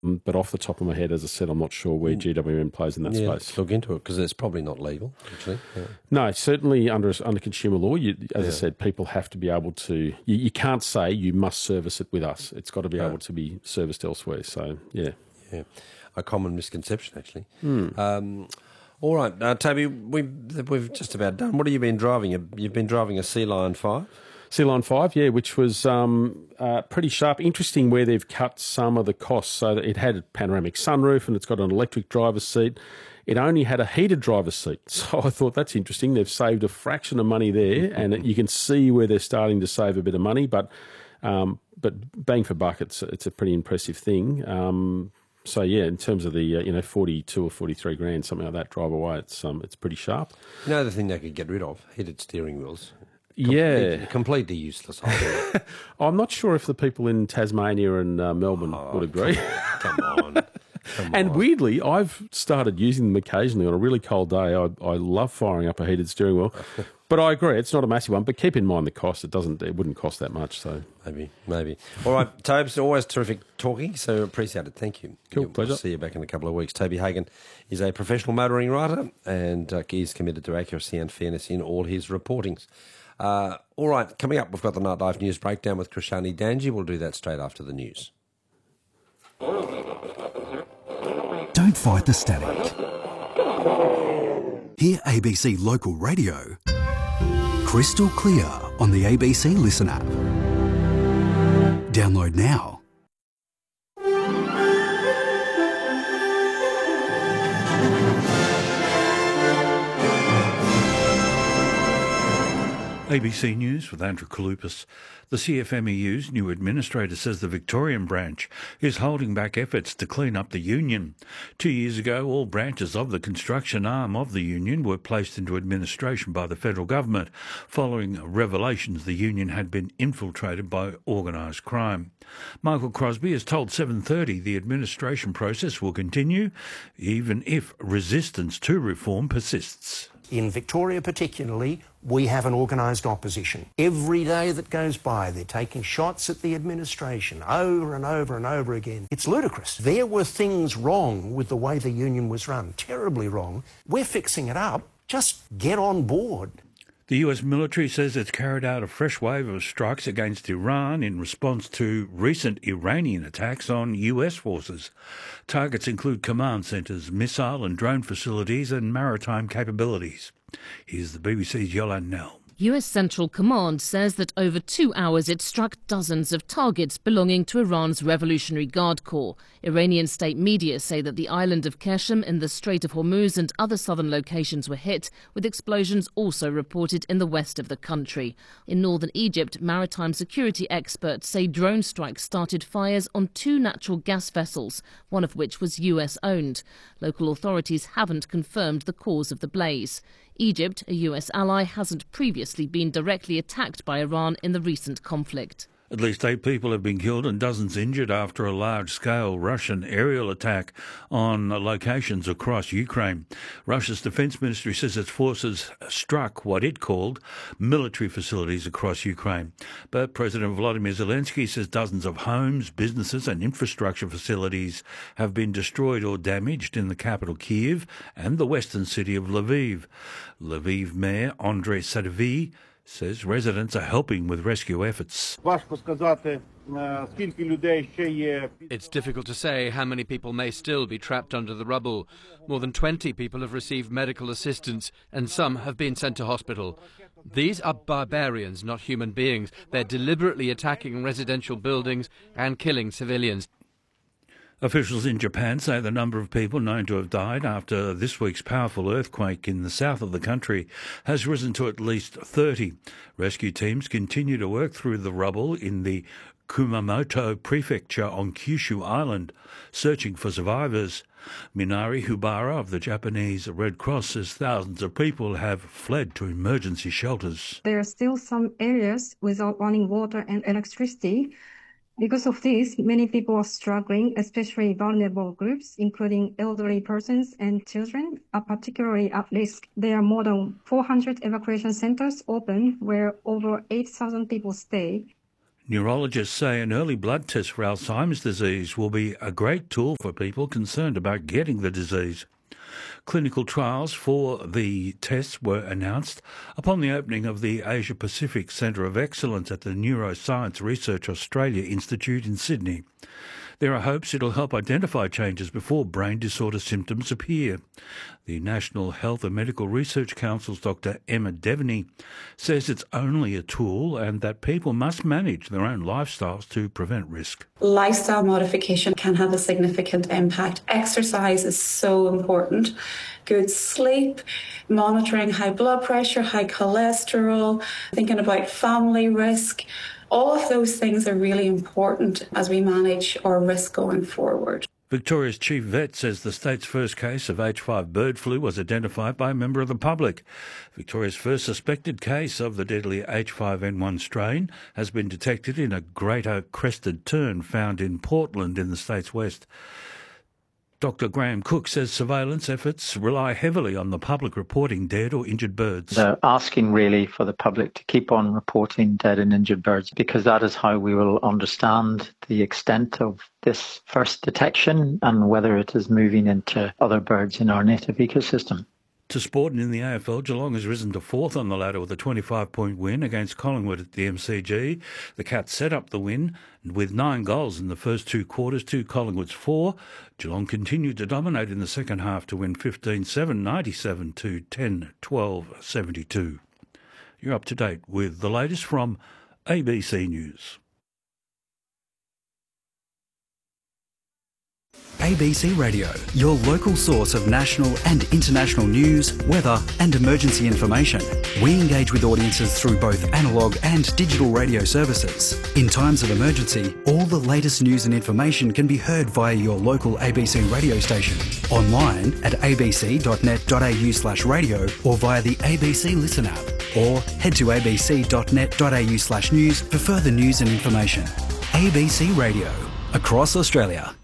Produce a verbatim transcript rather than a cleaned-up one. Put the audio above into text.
but off the top of my head, as I said, I'm not sure where G W M plays in that yeah, space. Let's look into it because it's probably not legal, actually. Yeah. No, certainly under under consumer law, you, as Yeah. I said, people have to be able to. You, you can't say you must service it with us. It's got to be No. able to be serviced elsewhere. So, yeah. Yeah, a common misconception, actually. Mm. Um, all right, uh, Toby, we've, we've just about done. What have you been driving? You've been driving a Sea Lion five? Sea Lion five, yeah, which was um, uh, pretty sharp. Interesting where they've cut some of the costs. So that it had a panoramic sunroof and it's got an electric driver's seat. It only had a heated driver's seat. So I thought that's interesting. They've saved a fraction of money there, and you can see where they're starting to save a bit of money. But um, but bang for buck, it's, it's a pretty impressive thing. Um, so, yeah, in terms of the, uh, you know, forty-two or forty-three grand, something like that, drive away, it's um, it's pretty sharp. You know the thing they could get rid of? Heated steering wheels. Yeah. Completely useless. I'm not sure if the people in Tasmania and uh, Melbourne oh, would agree. Come on. Come and on. weirdly, I've started using them occasionally on a really cold day. I, I love firing up a heated steering wheel. But I agree, it's not a massive one. But keep in mind the cost. It doesn't. It wouldn't cost that much. So Maybe, maybe. All right, Tobes, always terrific talking, so appreciate it. Thank you. Cool, We'll pleasure. see you back in a couple of weeks. Toby Hagan is a professional motoring writer and uh, he's committed to accuracy and fairness in all his reportings. Uh, all right, coming up, we've got the Nightlife News Breakdown with Krishani Danji. We'll do that straight after the news. Don't fight the static. Hear A B C Local Radio crystal clear on the A B C Listen app. Download now. A B C News with Andrew Kalupas. The C F M E U's new administrator says the Victorian branch is holding back efforts to clean up the union. Two years ago, all branches of the construction arm of the union were placed into administration by the federal government, following revelations the union had been infiltrated by organised crime. Michael Crosby has told seven thirty the administration process will continue, even if resistance to reform persists. In Victoria particularly, we have an organised opposition. Every day that goes by, they're taking shots at the administration over and over and over again. It's ludicrous. There were things wrong with the way the union was run, terribly wrong. We're fixing it up. Just get on board. The U S military says it's carried out a fresh wave of strikes against Iran in response to recent Iranian attacks on U S forces. Targets include command centres, missile and drone facilities and maritime capabilities. Here's the B B C's Yolande Nell. U S Central Command says that over two hours it struck dozens of targets belonging to Iran's Revolutionary Guard Corps. Iranian state media say that the island of Qeshm in the Strait of Hormuz and other southern locations were hit, with explosions also reported in the west of the country. In northern Egypt, maritime security experts say drone strikes started fires on two natural gas vessels, one of which was U S-owned. Local authorities haven't confirmed the cause of the blaze. Egypt, a U S ally, hasn't previously been directly attacked by Iran in the recent conflict. At least eight people have been killed and dozens injured after a large-scale Russian aerial attack on locations across Ukraine. Russia's defence ministry says its forces struck what it called military facilities across Ukraine. But President Volodymyr Zelensky says dozens of homes, businesses and infrastructure facilities have been destroyed or damaged in the capital Kyiv and the western city of Lviv. Lviv Mayor Andrei Sadovyi says residents are helping with rescue efforts. It's difficult to say how many people may still be trapped under the rubble. More than twenty people have received medical assistance and some have been sent to hospital. These are barbarians, not human beings. They're deliberately attacking residential buildings and killing civilians. Officials in Japan say the number of people known to have died after this week's powerful earthquake in the south of the country has risen to at least thirty. Rescue teams continue to work through the rubble in the Kumamoto prefecture on Kyushu Island, searching for survivors. Minari Hubara of the Japanese Red Cross says thousands of people have fled to emergency shelters. There are still some areas without running water and electricity. Because of this, many people are struggling, especially vulnerable groups, including elderly persons and children, are particularly at risk. There are more than four hundred evacuation centers open where over eight thousand people stay. Neurologists say an early blood test for Alzheimer's disease will be a great tool for people concerned about getting the disease. Clinical trials for the tests were announced upon the opening of the Asia Pacific Centre of Excellence at the Neuroscience Research Australia Institute in Sydney. There are hopes it'll help identify changes before brain disorder symptoms appear. The National Health and Medical Research Council's Doctor Emma Devaney says it's only a tool and that people must manage their own lifestyles to prevent risk. Lifestyle modification can have a significant impact. Exercise is so important. Good sleep, monitoring high blood pressure, high cholesterol, thinking about family risk. All of those things are really important as we manage our risk going forward. Victoria's chief vet says the state's first case of H five bird flu was identified by a member of the public. Victoria's first suspected case of the deadly H five N one strain has been detected in a great oak crested tern found in Portland in the state's west. Doctor Graham Cook says surveillance efforts rely heavily on the public reporting dead or injured birds. They're asking really for the public to keep on reporting dead and injured birds because that is how we will understand the extent of this first detection and whether it is moving into other birds in our native ecosystem. To sport, and in the A F L, Geelong has risen to fourth on the ladder with a twenty-five point win against Collingwood at the M C G. The Cats set up the win with nine goals in the first two quarters to Collingwood's four. Geelong continued to dominate in the second half to win fifteen seven, ninety-seven to ten twelve, seventy-two. You're up to date with the latest from A B C News. A B C Radio, your local source of national and international news, weather and emergency information. We engage with audiences through both analogue and digital radio services. In times of emergency, all the latest news and information can be heard via your local A B C radio station, online at abc.net.au slash radio or via the A B C Listen app, or head to abc.net.au slash news for further news and information. A B C Radio, across Australia.